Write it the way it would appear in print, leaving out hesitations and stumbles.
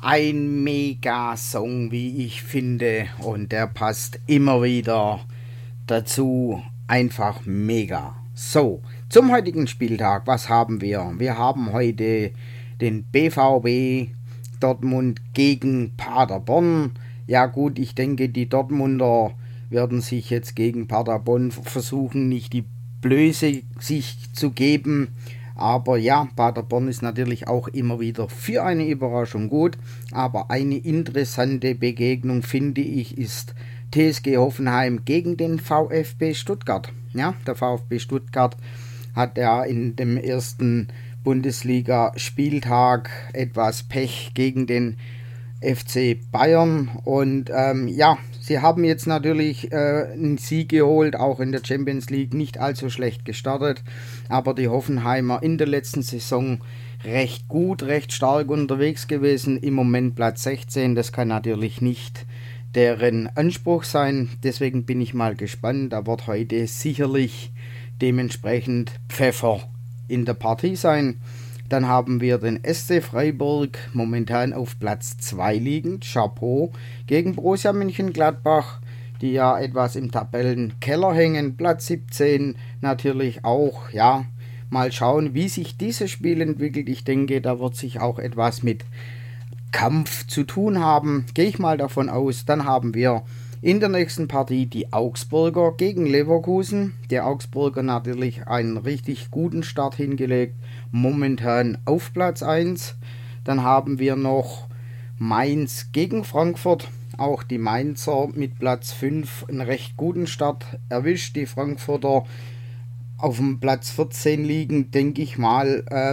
Ein Mega-Song, wie ich finde, und der passt immer wieder dazu. Einfach mega. So, zum heutigen Spieltag, was haben wir? Wir haben heute den BVB Dortmund gegen Paderborn. Ja gut, ich denke, die Dortmunder werden sich jetzt gegen Paderborn versuchen, nicht die Blöße sich zu geben. Aber ja, Paderborn ist natürlich auch immer wieder für eine Überraschung gut. Aber eine interessante Begegnung, finde ich, ist TSG Hoffenheim gegen den VfB Stuttgart. Ja, der VfB Stuttgart hat ja in dem ersten Bundesliga-Spieltag etwas Pech gegen den FC Bayern. Und ja, sie haben jetzt natürlich einen Sieg geholt, auch in der Champions League nicht allzu schlecht gestartet. Aber die Hoffenheimer in der letzten Saison recht gut, recht stark unterwegs gewesen. Im Moment Platz 16, das kann natürlich nicht deren Anspruch sein. Deswegen bin ich mal gespannt. Da wird heute sicherlich dementsprechend Pfeffer in der Partie sein. Dann haben wir den SC Freiburg, momentan auf Platz 2 liegend, Chapeau, gegen Borussia Mönchengladbach, die ja etwas im Tabellenkeller hängen, Platz 17 natürlich auch, ja, mal schauen, wie sich dieses Spiel entwickelt. Ich denke, da wird sich auch etwas mit Kampf zu tun haben, gehe ich mal davon aus. Dann haben wir in der nächsten Partie die Augsburger gegen Leverkusen. Der Augsburger natürlich einen richtig guten Start hingelegt, momentan auf Platz 1. Dann haben wir noch Mainz gegen Frankfurt. Auch die Mainzer mit Platz 5 einen recht guten Start erwischt. Die Frankfurter auf dem Platz 14 liegen, denke ich mal,